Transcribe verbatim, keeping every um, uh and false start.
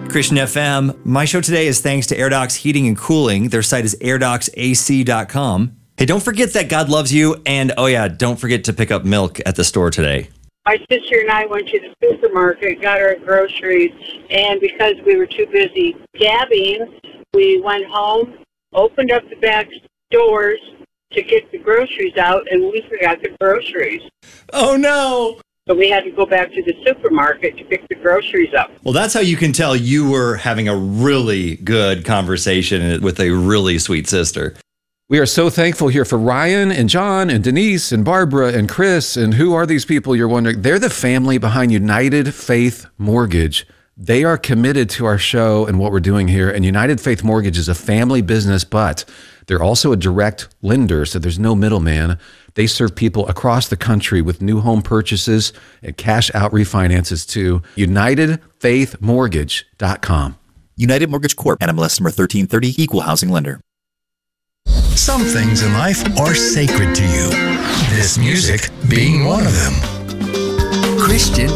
Christian F M. My show today is thanks to AirDocs Heating and Cooling. Their site is air docs a c dot com. Hey, don't forget that God loves you. And, oh yeah, don't forget to pick up milk at the store today. My sister and I went to the supermarket, got our groceries, and because we were too busy gabbing, we went home, opened up the back doors to get the groceries out, and we forgot the groceries. Oh, no. So we had to go back to the supermarket to pick the groceries up. Well, that's how you can tell you were having a really good conversation with a really sweet sister. We are so thankful here for Ryan and John and Denise and Barbara and Chris. And who are these people, you're wondering? They're the family behind United Faith Mortgage. They are committed to our show and what we're doing here. And United Faith Mortgage is a family business, but they're also a direct lender, so there's no middleman. They serve people across the country with new home purchases and cash out refinances too. united faith mortgage dot com. United Mortgage Corp. N M L S number thirteen thirty, Equal Housing Lender. Some things in life are sacred to you. This music being one of them. Christian